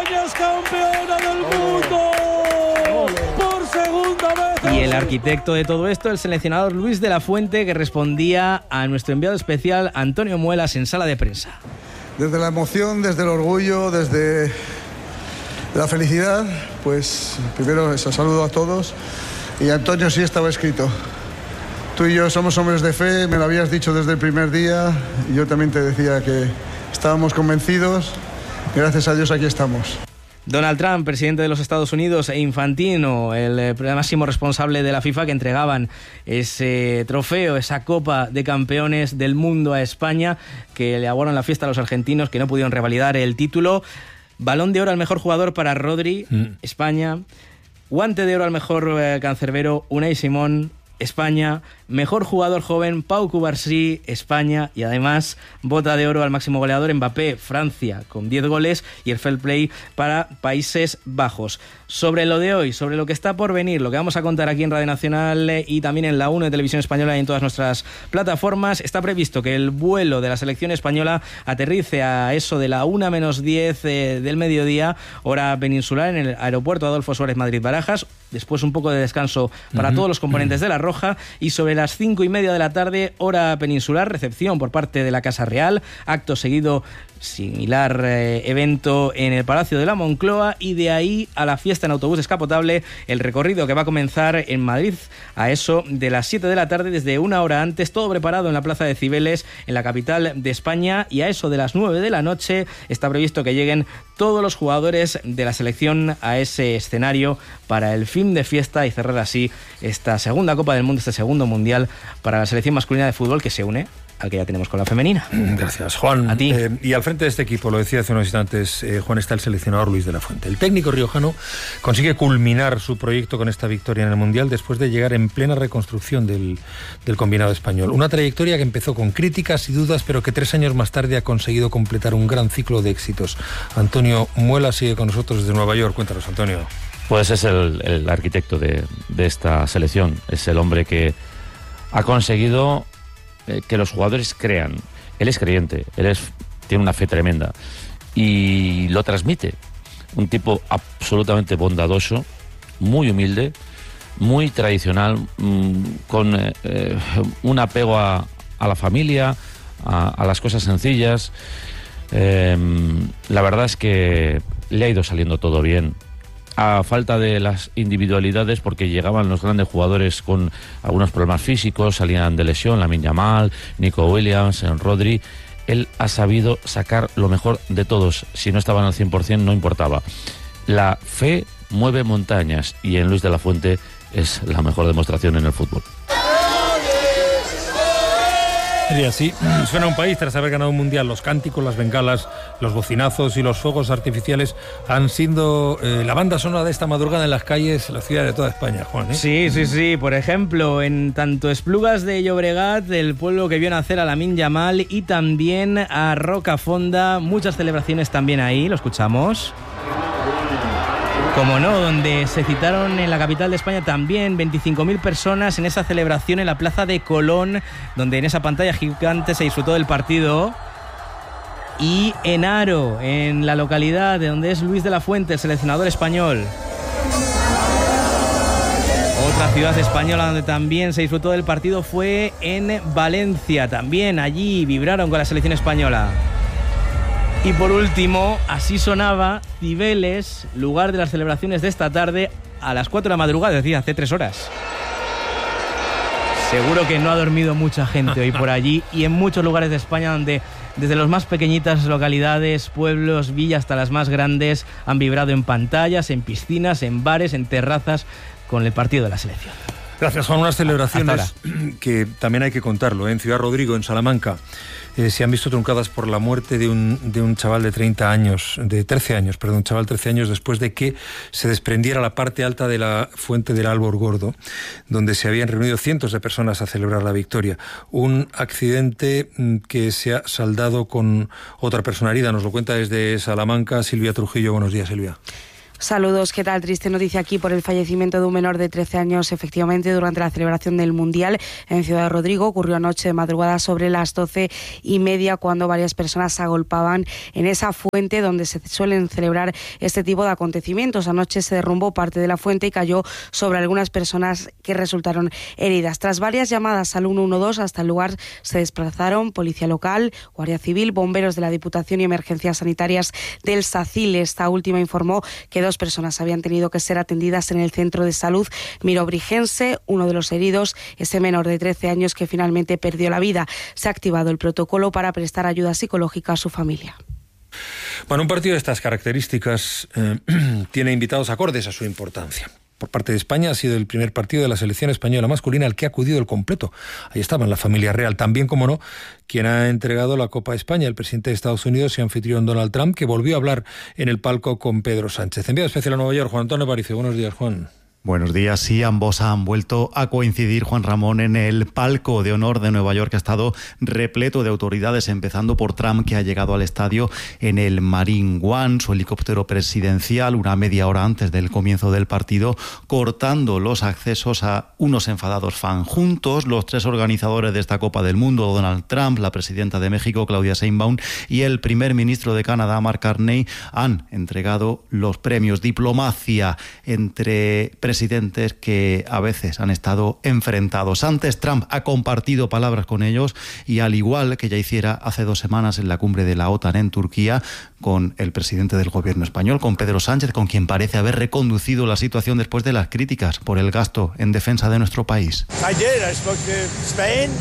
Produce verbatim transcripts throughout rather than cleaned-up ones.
España es campeona del mundo por segunda vez. Y el arquitecto de todo esto, el seleccionador Luis de la Fuente, que respondía a nuestro enviado especial Antonio Muelas en sala de prensa. Desde la emoción, desde el orgullo, desde la felicidad, pues primero eso, saludo a todos. Y Antonio, sí estaba escrito. Tú y yo somos hombres de fe, me lo habías dicho desde el primer día, y yo también te decía que estábamos convencidos. Gracias a Dios aquí estamos. Donald Trump, presidente de los Estados Unidos, e Infantino, el eh, máximo responsable de la FIFA, que entregaban ese trofeo, esa Copa de Campeones del Mundo a España, que le aguaron la fiesta a los argentinos, que no pudieron revalidar el título. Balón de oro al mejor jugador para Rodri, mm. España. Guante de oro al mejor eh, cancerbero, Unai Simón, España. Mejor jugador joven, Pau Cubarsí, España. Y además, bota de oro al máximo goleador, Mbappé, Francia, con diez goles. Y el fair play para Países Bajos. Sobre lo de hoy, sobre lo que está por venir, lo que vamos a contar aquí en Radio Nacional y también en la uno de Televisión Española y en todas nuestras plataformas, está previsto que el vuelo de la selección española aterrice a eso de la una menos diez eh, del mediodía, hora peninsular, en el aeropuerto Adolfo Suárez Madrid-Barajas. Después un poco de descanso para uh-huh. todos los componentes uh-huh. de La Roja. Y sobre las cinco y media de la tarde, hora peninsular, recepción por parte de la Casa Real. Acto seguido, similar eh, evento en el Palacio de la Moncloa, y de ahí a la fiesta en autobús descapotable, el recorrido que va a comenzar en Madrid a eso de las siete de la tarde, desde una hora antes, todo preparado en la Plaza de Cibeles, en la capital de España, y a eso de las nueve de la noche está previsto que lleguen todos los jugadores de la selección a ese escenario para el fin de fiesta y cerrar así esta segunda Copa del Mundo, este segundo Mundial para la selección masculina de fútbol, que se une al que ya tenemos con la femenina. Gracias, Juan. A ti. Eh, y al frente de este equipo, lo decía hace unos instantes, eh, Juan, está el seleccionador Luis de la Fuente. El técnico riojano consigue culminar su proyecto con esta victoria en el Mundial después de llegar en plena reconstrucción del, del combinado español. Una trayectoria que empezó con críticas y dudas, pero que tres años más tarde ha conseguido completar un gran ciclo de éxitos. Antonio Muela sigue con nosotros desde Nueva York. Cuéntanos, Antonio. Pues es el, el arquitecto de, de esta selección. Es el hombre que ha conseguido que los jugadores crean. Él es creyente, él es, tiene una fe tremenda y lo transmite. Un tipo absolutamente bondadoso, muy humilde, muy tradicional, mmm, con eh, un apego a, a la familia, a, a las cosas sencillas. Eh, la verdad es que le ha ido saliendo todo bien. A falta de las individualidades, porque llegaban los grandes jugadores con algunos problemas físicos, salían de lesión, Lamine Yamal, Nico Williams, Rodri. Él ha sabido sacar lo mejor de todos. Si no estaban al cien por ciento no importaba. La fe mueve montañas, y en Luis de la Fuente es la mejor demostración en el fútbol. Y así suena un país tras haber ganado un mundial. Los cánticos, las bengalas, los bocinazos y los fuegos artificiales han sido eh, la banda sonora de esta madrugada en las calles, la ciudad de toda España, Juan, ¿eh? Sí, sí, sí. Por ejemplo, en tanto Esplugas de Llobregat, el pueblo que vio nacer a Lamine Yamal, y también a Rocafonda, muchas celebraciones también ahí, lo escuchamos. Como no, donde se citaron en la capital de España también veinticinco mil personas en esa celebración en la plaza de Colón, donde en esa pantalla gigante se disfrutó del partido. Y en Haro, en la localidad de donde es Luis de la Fuente, el seleccionador español. Otra ciudad española donde también se disfrutó del partido fue en Valencia. También allí vibraron con la selección española. Y por último, así sonaba Cibeles, lugar de las celebraciones de esta tarde, a las cuatro de la madrugada, es decir, hace tres horas. Seguro que no ha dormido mucha gente hoy por allí, y en muchos lugares de España donde desde las más pequeñitas localidades, pueblos, villas, hasta las más grandes, han vibrado en pantallas, en piscinas, en bares, en terrazas, con el partido de la selección. Gracias, Juan. Unas celebraciones que también hay que contarlo, ¿eh? En Ciudad Rodrigo, en Salamanca, eh, se han visto truncadas por la muerte de un, de un chaval de treinta años, de trece años, perdón, un chaval de trece años, después de que se desprendiera la parte alta de la fuente del Albor Gordo, donde se habían reunido cientos de personas a celebrar la victoria. Un accidente que se ha saldado con otra persona herida. Nos lo cuenta desde Salamanca Silvia Trujillo. Buenos días, Silvia. Saludos, ¿qué tal? Triste noticia aquí por el fallecimiento de un menor de trece años, efectivamente, durante la celebración del Mundial en Ciudad Rodrigo. Ocurrió anoche de madrugada sobre las doce y media, cuando varias personas se agolpaban en esa fuente donde se suelen celebrar este tipo de acontecimientos. Anoche se derrumbó parte de la fuente y cayó sobre algunas personas que resultaron heridas. Tras varias llamadas al uno uno dos, hasta el lugar se desplazaron policía local, Guardia Civil, bomberos de la Diputación y emergencias sanitarias del SACIL. Esta última informó que dos personas habían tenido que ser atendidas en el centro de salud mirobrigense. Uno de los heridos, ese menor de trece años que finalmente perdió la vida. Se ha activado el protocolo para prestar ayuda psicológica a su familia. Bueno, un partido de estas características eh, tiene invitados acordes a su importancia. Por parte de España ha sido el primer partido de la selección española masculina al que ha acudido el completo. Ahí estaban la familia real. También, como no, quien ha entregado la Copa a España, el presidente de Estados Unidos y anfitrión Donald Trump, que volvió a hablar en el palco con Pedro Sánchez. Enviado especial a Nueva York, Juan Antonio Aparicio. Buenos días, Juan. Buenos días. Sí, ambos han vuelto a coincidir, Juan Ramón, en el palco de honor de Nueva York, que ha estado repleto de autoridades, empezando por Trump, que ha llegado al estadio en el Marine One, su helicóptero presidencial, una media hora antes del comienzo del partido, cortando los accesos a unos enfadados fans. Juntos, los tres organizadores de esta Copa del Mundo, Donald Trump, la presidenta de México, Claudia Sheinbaum, y el primer ministro de Canadá, Mark Carney, han entregado los premios. Diplomacia entre presidentes que a veces han estado enfrentados. Antes, Trump ha compartido palabras con ellos y, al igual que ya hiciera hace dos semanas en la cumbre de la OTAN en Turquía, con el presidente del gobierno español, con Pedro Sánchez, con quien parece haber reconducido la situación después de las críticas por el gasto en defensa de nuestro país. I did. I spoke to Spain.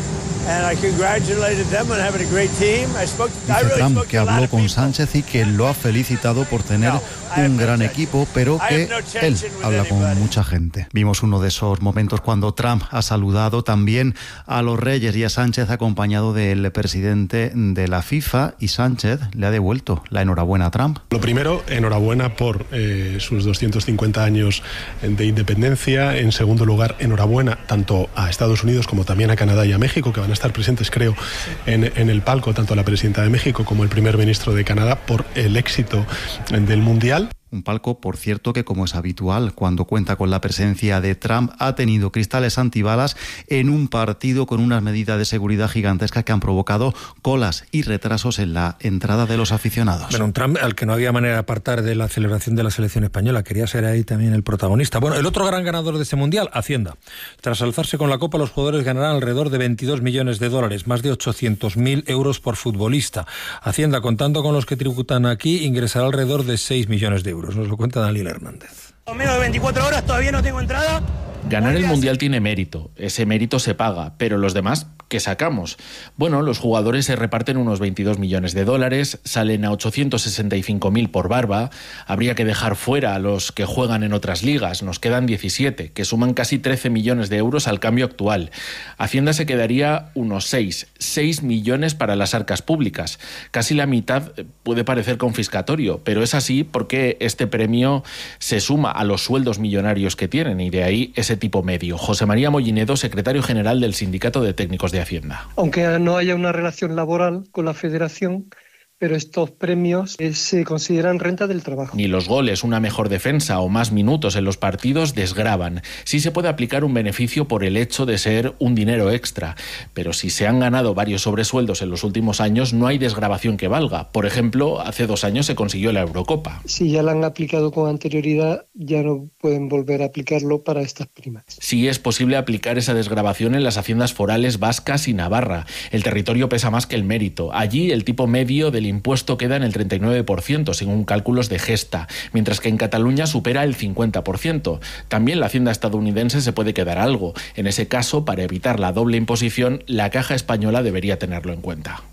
And I congratulated them on having a great team. I spoke to, I really Trump, spoke que to a lot habló of con people. Sánchez y que lo ha felicitado por tener un gran equipo, pero que él habla con mucha gente. Vimos uno de esos momentos cuando Trump ha saludado también a los reyes y a Sánchez, acompañado del presidente de la FIFA, y Sánchez le ha devuelto la enhorabuena a Trump. Lo primero, enhorabuena por eh, sus doscientos cincuenta años de independencia. En segundo lugar, enhorabuena tanto a Estados Unidos como también a Canadá y a México, que van a estar presentes, creo, en, en el palco, tanto la presidenta de México como el primer ministro de Canadá, por el éxito del Mundial. Un palco, por cierto, que, como es habitual cuando cuenta con la presencia de Trump, ha tenido cristales antibalas en un partido con unas medidas de seguridad gigantescas que han provocado colas y retrasos en la entrada de los aficionados. Bueno, un Trump al que no había manera de apartar de la celebración de la selección española. Quería ser ahí también el protagonista. Bueno, el otro gran ganador de este Mundial, Hacienda. Tras alzarse con la Copa, los jugadores ganarán alrededor de veintidós millones de dólares, más de ochocientos mil euros por futbolista. Hacienda, contando con los que tributan aquí, ingresará alrededor de seis millones de euros. Nos lo cuenta Daniel Hernández. Menos de veinticuatro horas, todavía no tengo entrada. Ganar el Mundial tiene mérito, ese mérito se paga, pero los demás, ¿qué sacamos? Bueno, los jugadores se reparten unos veintidós millones de dólares, salen a ochocientos sesenta y cinco mil por barba, habría que dejar fuera a los que juegan en otras ligas, nos quedan diecisiete, que suman casi trece millones de euros al cambio actual. Hacienda se quedaría unos seis, seis millones para las arcas públicas. Casi la mitad puede parecer confiscatorio, pero es así porque este premio se suma a los sueldos millonarios que tienen, y de ahí ese tipo medio. José María Mollinedo, secretario general del Sindicato de Técnicos de Hacienda. Aunque no haya una relación laboral con la federación, pero estos premios eh, se consideran renta del trabajo. Ni los goles, una mejor defensa o más minutos en los partidos desgravan. Sí se puede aplicar un beneficio por el hecho de ser un dinero extra, pero si se han ganado varios sobresueldos en los últimos años, no hay desgravación que valga. Por ejemplo, hace dos años se consiguió la Eurocopa. Si ya la han aplicado con anterioridad, ya no pueden volver a aplicarlo para estas primas. Sí es posible aplicar esa desgravación en las haciendas forales vascas y Navarra. El territorio pesa más que el mérito. Allí el tipo medio del impuesto queda en el treinta y nueve por ciento, según cálculos de Gesta, mientras que en Cataluña supera el cincuenta por ciento. También la hacienda estadounidense se puede quedar algo. En ese caso, para evitar la doble imposición, la Caja Española debería tenerlo en cuenta.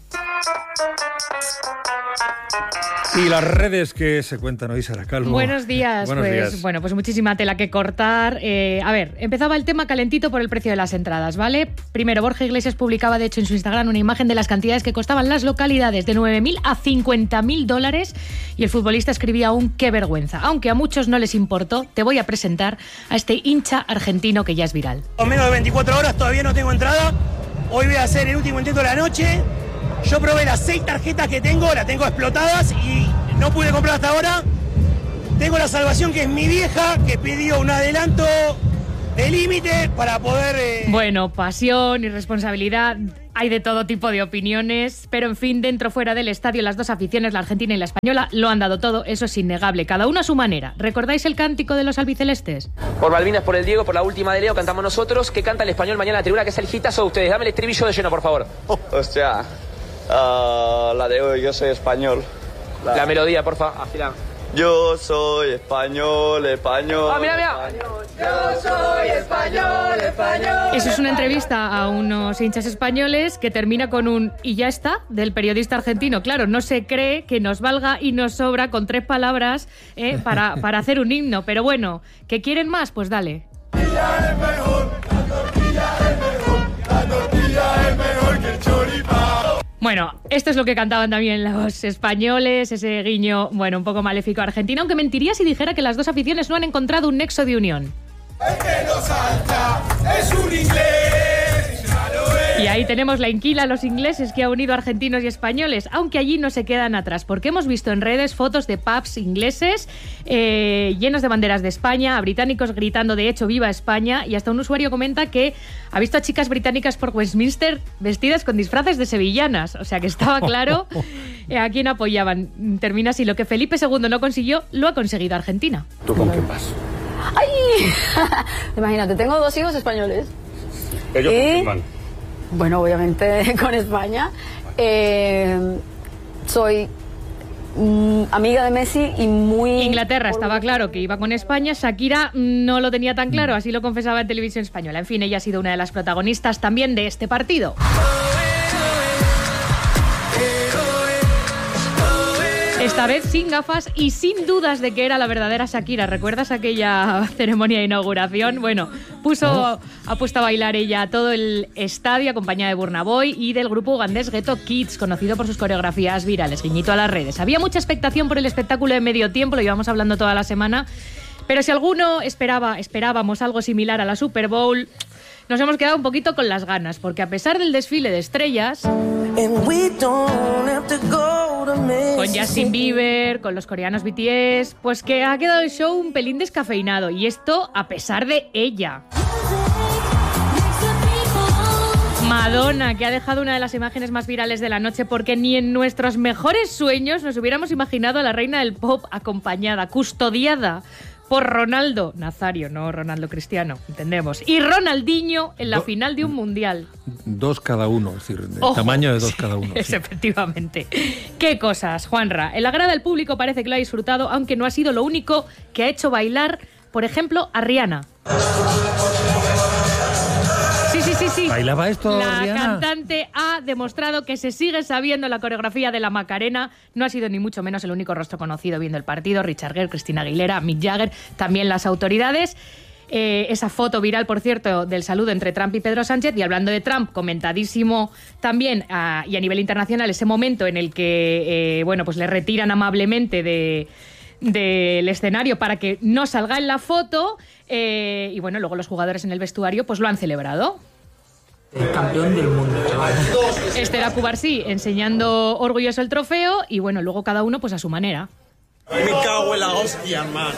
Y las redes que se cuentan hoy, Sara Calvo. Buenos días. Buenos pues días. bueno, pues muchísima tela que cortar. Eh, a ver, empezaba el tema calentito por el precio de las entradas, ¿vale? Primero, Borja Iglesias publicaba, de hecho, en su Instagram una imagen de las cantidades que costaban las localidades, de nueve mil a cincuenta mil dólares, y el futbolista escribía aún: qué vergüenza. Aunque a muchos no les importó, te voy a presentar a este hincha argentino que ya es viral. Con menos de veinticuatro horas, todavía no tengo entrada. Hoy voy a hacer el último intento de la noche. Yo probé las seis tarjetas que tengo, las tengo explotadas y no pude comprar hasta ahora. tengo la salvación que es mi vieja, que pidió un adelanto de límite para poder... Eh... Bueno, pasión, irresponsabilidad, hay de todo tipo de opiniones, pero en fin, dentro o fuera del estadio, las dos aficiones, la argentina y la española, lo han dado todo, eso es innegable, cada uno a su manera. ¿Recordáis el cántico de los albicelestes? Por Malvinas, por el Diego, por la última de Leo, cantamos nosotros. ¿Qué canta el español mañana en la tribuna? Que es el hitazo de ustedes. Dame el estribillo de lleno, por favor. Oh, hostia, uh, la de hoy, yo soy español. La, la melodía, por favor. Afila. Yo soy español, español. Ah, mira, mira. Español. Yo soy español, español. Eso es una entrevista a unos hinchas españoles que termina con un "y ya está" del periodista argentino. Claro, no se cree que nos valga y nos sobra con tres palabras eh, para, para hacer un himno. Pero bueno, ¿que quieren más? Pues dale. La tortilla es mejor, la tortilla es mejor, la tortilla es mejor que el choripán. Bueno, esto es lo que cantaban también los españoles, ese guiño, bueno, un poco maléfico a Argentina, aunque mentiría si dijera que las dos aficiones no han encontrado un nexo de unión. El que no salta es un inglés. Y ahí tenemos la inquila a los ingleses que ha unido a argentinos y españoles, aunque allí no se quedan atrás, porque hemos visto en redes fotos de pubs ingleses eh, llenos de banderas de España, a británicos gritando de hecho "Viva España", y hasta un usuario comenta que ha visto a chicas británicas por Westminster vestidas con disfraces de sevillanas, o sea que estaba claro eh, a quién apoyaban. Termina así: lo que Felipe segundo no consiguió, lo ha conseguido Argentina. ¿Tú con quién vas? ¡Ay! Imagínate, tengo dos hijos españoles. ¿Ellos y... con quién van? Bueno, obviamente con España. Eh, soy mm, amiga de Messi y muy... Inglaterra estaba claro que iba con España, Shakira no lo tenía tan claro, así lo confesaba en Televisión Española. En fin, ella ha sido una de las protagonistas también de este partido. Esta vez sin gafas y sin dudas de que era la verdadera Shakira. ¿Recuerdas aquella ceremonia de inauguración? Bueno, puso, ha puesto a bailar ella a todo el estadio acompañada de Burna Boy y del grupo ugandés Ghetto Kids, conocido por sus coreografías virales. Guiñito a las redes. Había mucha expectación por el espectáculo de medio tiempo, lo llevamos hablando toda la semana, pero si alguno esperaba, esperábamos algo similar a la Super Bowl, nos hemos quedado un poquito con las ganas, porque a pesar del desfile de estrellas, con Justin Bieber, con los coreanos B T S, pues que ha quedado el show un pelín descafeinado, y esto a pesar de ella. Madonna, que ha dejado una de las imágenes más virales de la noche, porque ni en nuestros mejores sueños nos hubiéramos imaginado a la reina del pop acompañada, custodiada por Ronaldo Nazario, no Ronaldo Cristiano, entendemos, y Ronaldinho en la Do, final de un mundial. Dos cada uno, es decir, el Ojo, tamaño de dos sí, cada uno. Es sí. Efectivamente. Qué cosas, Juanra. En la grada del público parece que lo ha disfrutado, aunque no ha sido lo único que ha hecho bailar, por ejemplo, a Rihanna. Sí, sí, sí, sí. ¿Bailaba esto, La Rihanna? cantante ha demostrado que se sigue sabiendo la coreografía de la Macarena. No ha sido ni mucho menos el único rostro conocido viendo el partido. Richard Gere, Christina Aguilera, Mick Jagger, también las autoridades. Eh, esa foto viral, por cierto, del saludo entre Trump y Pedro Sánchez. Y hablando de Trump, comentadísimo también a, y a nivel internacional ese momento en el que eh, bueno, pues le retiran amablemente de... del escenario para que no salga en la foto eh, y bueno, luego los jugadores en el vestuario pues lo han celebrado. El campeón del mundo, chaval. Este era Cubarsí enseñando orgulloso el trofeo y bueno, luego cada uno pues a su manera. Me cago en la hostia, man.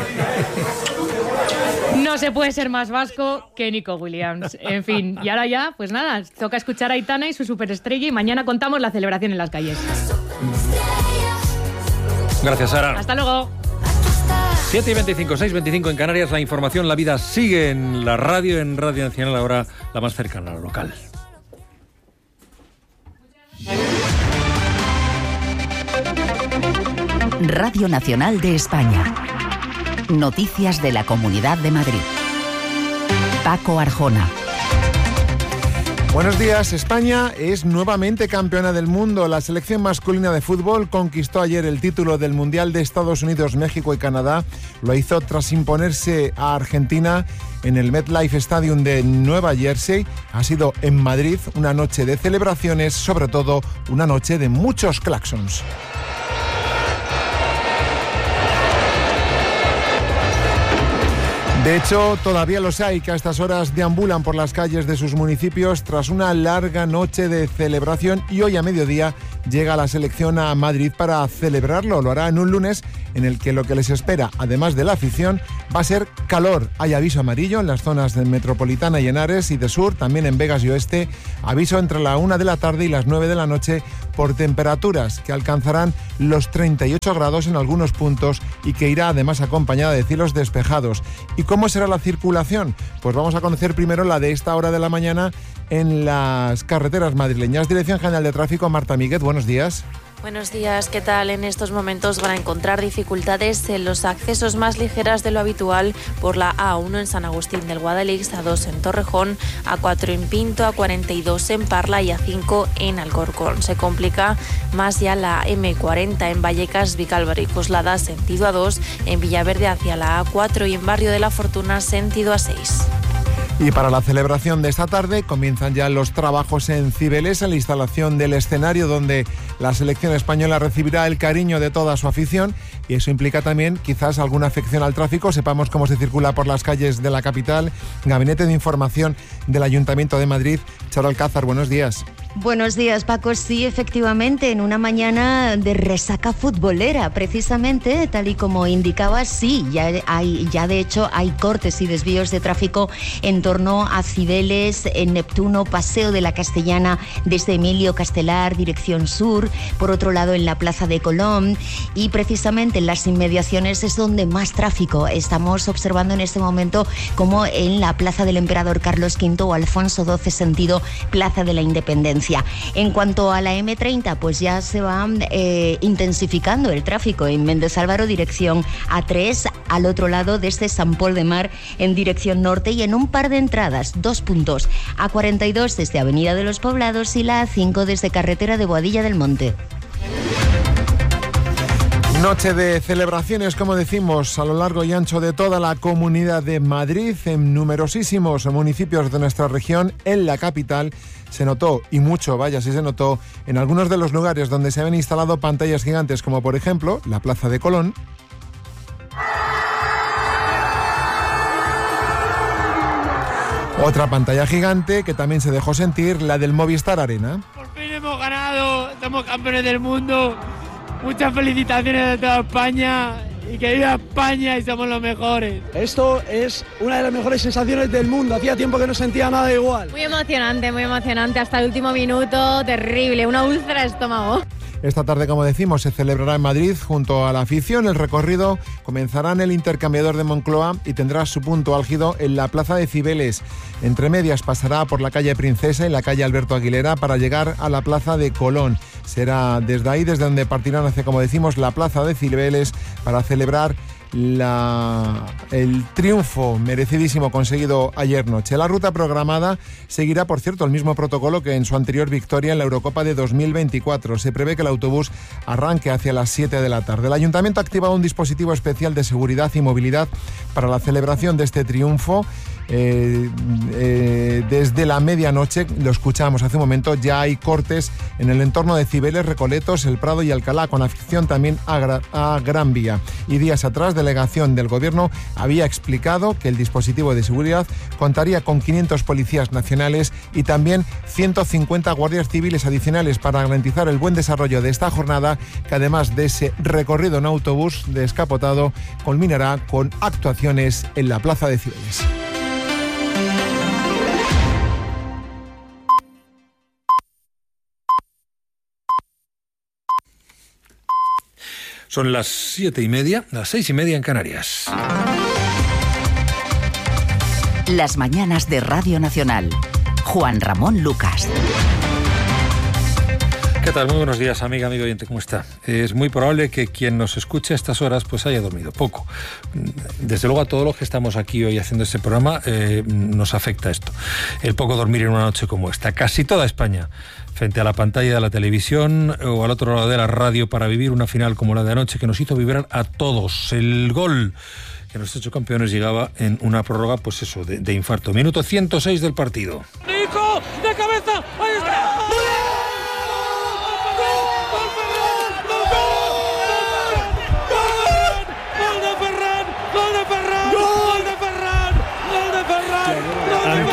No se puede ser más vasco que Nico Williams. En fin, y ahora ya, pues nada, toca escuchar a Aitana y su superestrella y mañana contamos la celebración en las calles. Gracias, Sara. Hasta luego. siete y veinticinco, seis y veinticinco en Canarias. La información, la vida sigue en la radio, en Radio Nacional, ahora la más cercana, la local. Radio Nacional de España. Noticias de la Comunidad de Madrid. Paco Arjona. Buenos días. España es nuevamente campeona del mundo. La selección masculina de fútbol conquistó ayer el título del Mundial de Estados Unidos, México y Canadá. Lo hizo tras imponerse a Argentina en el MetLife Stadium de Nueva Jersey. Ha sido en Madrid una noche de celebraciones, sobre todo una noche de muchos claxons. De hecho, todavía los hay que a estas horas deambulan por las calles de sus municipios tras una larga noche de celebración, y hoy a mediodía llega la selección a Madrid para celebrarlo. Lo hará en un lunes en el que lo que les espera, además de la afición, va a ser calor. Hay aviso amarillo en las zonas de Metropolitana y Henares y de Sur, también en Vegas y Oeste. Aviso entre la una de la tarde y las nueve de la noche por temperaturas que alcanzarán los treinta y ocho grados en algunos puntos y que irá además acompañada de cielos despejados. ¿Y cómo será la circulación? Pues vamos a conocer primero la de esta hora de la mañana en las carreteras madrileñas. Dirección General de Tráfico, Marta Míguez, buenos días. Buenos días, ¿qué tal? En estos momentos van a encontrar dificultades en los accesos más ligeras de lo habitual por la A uno en San Agustín del Guadalix, A dos en Torrejón, A cuatro en Pinto, A cuarenta y dos en Parla y A cinco en Alcorcón. Se complica más ya la eme cuarenta en Vallecas, Vicálvaro y Coslada, sentido A dos, en Villaverde hacia la A cuatro y en Barrio de la Fortuna, sentido A seis. Y para la celebración de esta tarde comienzan ya los trabajos en Cibeles, en la instalación del escenario donde la selección española recibirá el cariño de toda su afición, y eso implica también quizás alguna afección al tráfico. Sepamos cómo se circula por las calles de la capital. Gabinete de Información del Ayuntamiento de Madrid, Charo Alcázar, buenos días. Buenos días, Paco. Sí, efectivamente, en una mañana de resaca futbolera, precisamente, tal y como indicaba, sí, ya hay, ya de hecho hay cortes y desvíos de tráfico en torno a Cibeles, en Neptuno, Paseo de la Castellana, desde Emilio Castelar, dirección sur, por otro lado en la Plaza de Colón, y precisamente en las inmediaciones es donde más tráfico estamos observando en este momento, como en la Plaza del Emperador Carlos quinto o Alfonso doce, sentido Plaza de la Independencia. En cuanto a la eme treinta, pues ya se va eh, intensificando el tráfico en Méndez Álvaro, dirección A tres, al otro lado desde San Pol de Mar en dirección norte, y en un par de entradas, dos puntos, A cuarenta y dos desde Avenida de los Poblados y la A cinco desde Carretera de Boadilla del Monte. Noche de celebraciones, como decimos, a lo largo y ancho de toda la Comunidad de Madrid, en numerosísimos municipios de nuestra región. En la capital se notó, y mucho, vaya si se notó, en algunos de los lugares donde se habían instalado pantallas gigantes, como por ejemplo la Plaza de Colón. Otra pantalla gigante que también se dejó sentir, la del Movistar Arena. Por fin hemos ganado, somos campeones del mundo. Muchas felicitaciones de toda España, y que viva España y somos los mejores. Esto es una de las mejores sensaciones del mundo, hacía tiempo que no sentía nada igual. Muy emocionante, muy emocionante, hasta el último minuto, terrible, una úlcera de estómago. Esta tarde, como decimos, se celebrará en Madrid junto a la afición. El recorrido comenzará en el Intercambiador de Moncloa y tendrá su punto álgido en la Plaza de Cibeles. Entre medias pasará por la calle Princesa y la calle Alberto Aguilera para llegar a la Plaza de Colón. Será desde ahí desde donde partirán hacia, como decimos, la Plaza de Cibeles para celebrar La, el triunfo merecidísimo conseguido ayer noche. La ruta programada seguirá, por cierto, el mismo protocolo que en su anterior victoria en la Eurocopa de dos mil veinticuatro. Se prevé que el autobús arranque hacia las siete de la tarde. El Ayuntamiento ha activado un dispositivo especial de seguridad y movilidad para la celebración de este triunfo. Eh, eh, desde la medianoche, lo escuchamos hace un momento, ya hay cortes en el entorno de Cibeles, Recoletos, El Prado y Alcalá, con afición también a, gra- a Gran Vía. Y días atrás, delegación del Gobierno había explicado que el dispositivo de seguridad contaría con quinientos policías nacionales y también ciento cincuenta guardias civiles adicionales para garantizar el buen desarrollo de esta jornada, que además de ese recorrido en autobús descapotado, culminará con actuaciones en la Plaza de Cibeles. Son las siete y media, las seis y media en Canarias. Las mañanas de Radio Nacional. Juan Ramón Lucas. ¿Qué tal? Muy buenos días, amiga, amigo oyente, ¿cómo está? Es muy probable que quien nos escuche a estas horas pues haya dormido poco. Desde luego a todos los que estamos aquí hoy haciendo este programa eh, nos afecta esto. El poco dormir en una noche como esta. Casi toda España frente a la pantalla de la televisión o al otro lado de la radio para vivir una final como la de anoche, que nos hizo vibrar a todos. El gol que nos ha hecho campeones llegaba en una prórroga, pues eso, de, de infarto. Minuto ciento seis del partido. ¡Nico! ¡De cabeza! ¡Ahí está! ¡Gol de Ferran! ¡Gol de Ferran!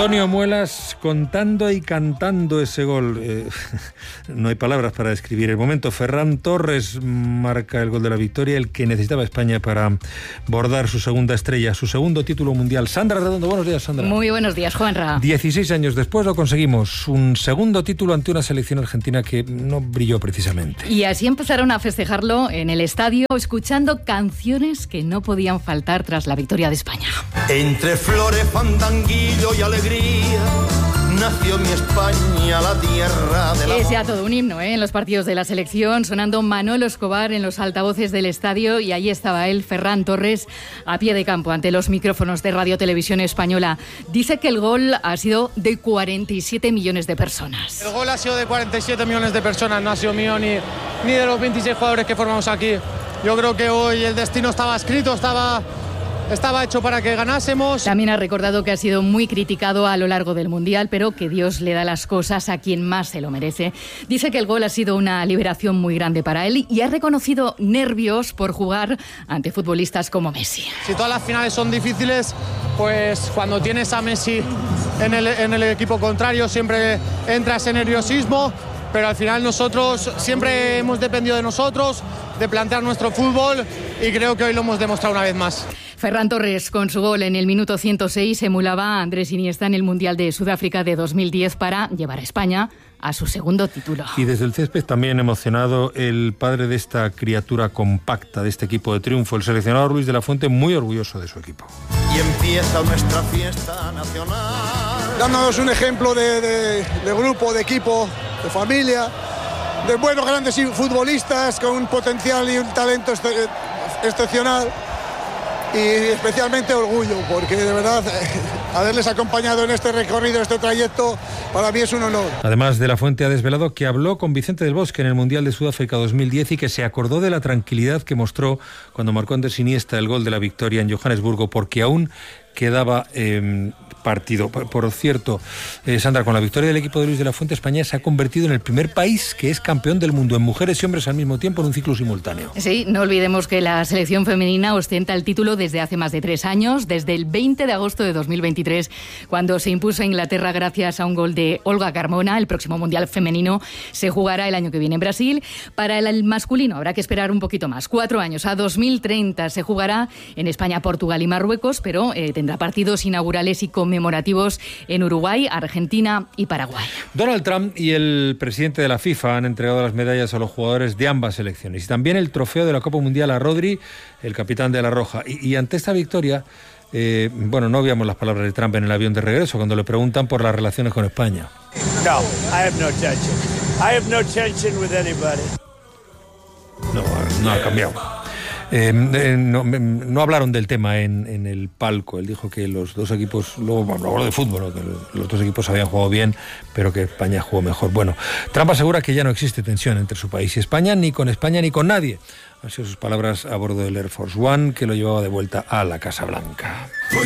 Antonio Muelas contando y cantando ese gol. Eh, no hay palabras para describir el momento. Ferran Torres marca el gol de la victoria, el que necesitaba España para bordar su segunda estrella, su segundo título mundial. Sandra Redondo, buenos días, Sandra. Muy buenos días, Juanra. dieciséis años después lo conseguimos, un segundo título ante una selección argentina que no brilló precisamente. Y así empezaron a festejarlo en el estadio, escuchando canciones que no podían faltar tras la victoria de España. Entre flores, fandanguillo y alegría, nació mi España, la tierra de la... Es ya todo un himno, ¿eh? En los partidos de la selección, sonando Manolo Escobar en los altavoces del estadio, y ahí estaba él, Ferran Torres, a pie de campo ante los micrófonos de Radio Televisión Española. Dice que el gol ha sido de cuarenta y siete millones de personas. El gol ha sido de cuarenta y siete millones de personas, no ha sido mío ni, ni de los veintiséis jugadores que formamos aquí. Yo creo que hoy el destino estaba escrito, estaba... Estaba hecho para que ganásemos. También ha recordado que ha sido muy criticado a lo largo del Mundial, pero que Dios le da las cosas a quien más se lo merece. Dice que el gol ha sido una liberación muy grande para él y ha reconocido nervios por jugar ante futbolistas como Messi. Si todas las finales son difíciles, pues cuando tienes a Messi en el, en el equipo contrario siempre entra ese nerviosismo, pero al final nosotros siempre hemos dependido de nosotros, de plantear nuestro fútbol, y creo que hoy lo hemos demostrado una vez más. Ferran Torres, con su gol en el minuto ciento seis, emulaba a Andrés Iniesta en el Mundial de Sudáfrica de dos mil diez para llevar a España a su segundo título. Y desde el césped también emocionado el padre de esta criatura compacta, de este equipo de triunfo, el seleccionador Luis de la Fuente, muy orgulloso de su equipo. Y empieza nuestra fiesta nacional. Dándonos un ejemplo de, de, de grupo, de equipo, de familia, de buenos grandes futbolistas con un potencial y un talento ex excepcional. Y especialmente orgullo, porque de verdad haberles acompañado en este recorrido, este trayecto, para mí es un honor. Además, de la Fuente ha desvelado que habló con Vicente del Bosque en el Mundial de Sudáfrica dos mil diez y que se acordó de la tranquilidad que mostró cuando marcó Andrés Iniesta el gol de la victoria en Johannesburgo, porque aún quedaba eh, partido. Por, por cierto, eh, Sandra, con la victoria del equipo de Luis de la Fuente, España se ha convertido en el primer país que es campeón del mundo en mujeres y hombres al mismo tiempo en un ciclo simultáneo. Sí, no olvidemos que la selección femenina ostenta el título desde hace más de tres años, desde el veinte de agosto de dos mil veintitrés, cuando se impuso a Inglaterra gracias a un gol de Olga Carmona. El próximo Mundial femenino se jugará el año que viene en Brasil. Para el masculino habrá que esperar un poquito más, cuatro años, a dos mil treinta se jugará en España, Portugal y Marruecos, pero eh, tendrá partidos inaugurales y conmemorativos en Uruguay, Argentina y Paraguay. Donald Trump y el presidente de la FIFA han entregado las medallas a los jugadores de ambas selecciones y también el trofeo de la Copa Mundial a Rodri, el capitán de la Roja. Y, y ante esta victoria, eh, bueno, no obviamos las palabras de Trump en el avión de regreso cuando le preguntan por las relaciones con España. No, I have no tension. I have no tension with anybody. No, no ha cambiado. Eh, eh, no, no hablaron del tema en, en el palco. Él dijo que los dos equipos, luego habló de fútbol, ¿no? Que los dos equipos habían jugado bien, pero que España jugó mejor. Bueno, Trump asegura que ya no existe tensión entre su país y España, ni con España ni con nadie. Han sido sus palabras a bordo del Air Force One, que lo llevaba de vuelta a la Casa Blanca.